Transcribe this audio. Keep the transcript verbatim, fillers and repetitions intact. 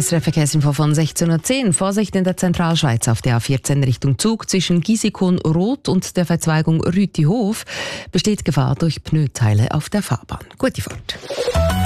S R F Verkehrsinfo von sechzehn Uhr zehn. Vorsicht in der Zentralschweiz auf der A vierzehn Richtung Zug zwischen Gisikon-Roth und der Verzweigung Rütihof besteht Gefahr durch Pneuteile auf der Fahrbahn. Gute Fahrt.